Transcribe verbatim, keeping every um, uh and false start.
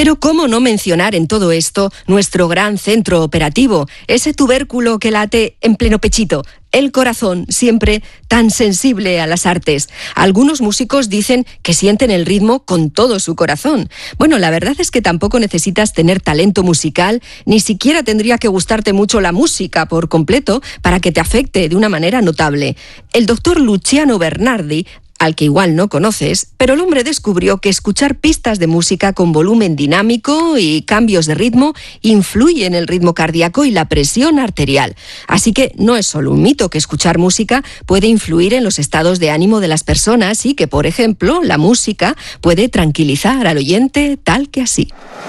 Pero cómo no mencionar en todo esto nuestro gran centro operativo, ese tubérculo que late en pleno pechito, el corazón, siempre tan sensible a las artes. Algunos músicos dicen que sienten el ritmo con todo su corazón. Bueno, la verdad es que tampoco necesitas tener talento musical, ni siquiera tendría que gustarte mucho la música por completo para que te afecte de una manera notable. El doctor Luciano Bernardi, al que igual no conoces, pero el hombre descubrió que escuchar pistas de música con volumen dinámico y cambios de ritmo influye en el ritmo cardíaco y la presión arterial. Así que no es solo un mito que escuchar música puede influir en los estados de ánimo de las personas y que, por ejemplo, la música puede tranquilizar al oyente tal que así.